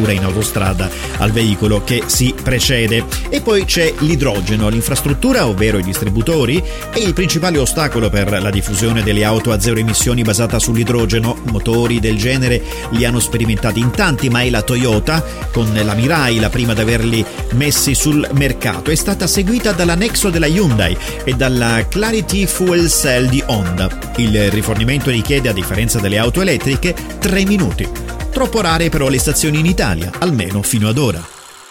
apertura in autostrada al veicolo che si precede. E poi c'è l'idrogeno. L'infrastruttura, ovvero i distributori, è il principale ostacolo per la diffusione delle auto a zero emissioni basata sull'idrogeno. Motori del genere li hanno sperimentati in tanti, ma è la Toyota, con la Mirai, la prima ad averli messi sul mercato. È stata seguita dalla Nexo della Hyundai e dalla Clarity Fuel Cell di Honda. Il rifornimento richiede, a differenza delle auto elettriche, 3 minuti. Troppo rare però le stazioni in Italia, almeno fino ad ora.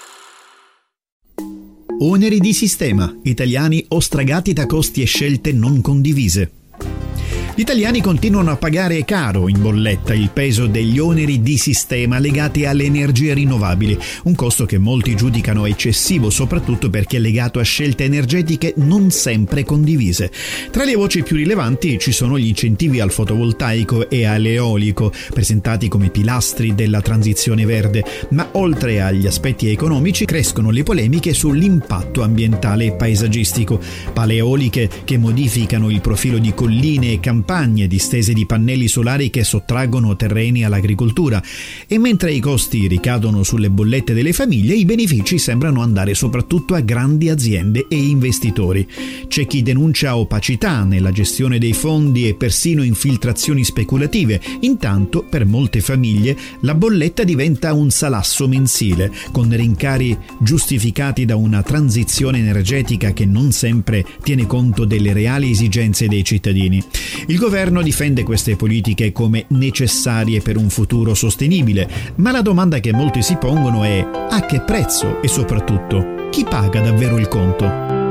Oneri di sistema. Italiani ostragati da costi e scelte non condivise. Gli italiani continuano a pagare caro in bolletta il peso degli oneri di sistema legati alle energie rinnovabili, un costo che molti giudicano eccessivo, soprattutto perché è legato a scelte energetiche non sempre condivise. Tra le voci più rilevanti ci sono gli incentivi al fotovoltaico e all'eolico, presentati come pilastri della transizione verde, ma oltre agli aspetti economici crescono le polemiche sull'impatto ambientale e paesaggistico. Pale eoliche che modificano il profilo di colline e campagne, distese di pannelli solari che sottraggono terreni all'agricoltura, e mentre i costi ricadono sulle bollette delle famiglie, i benefici sembrano andare soprattutto a grandi aziende e investitori. C'è chi denuncia opacità nella gestione dei fondi e persino infiltrazioni speculative. Intanto, per molte famiglie, la bolletta diventa un salasso mensile, con rincari giustificati da una transizione energetica che non sempre tiene conto delle reali esigenze dei cittadini. Il governo difende queste politiche come necessarie per un futuro sostenibile, ma la domanda che molti si pongono è: a che prezzo e soprattutto chi paga davvero il conto?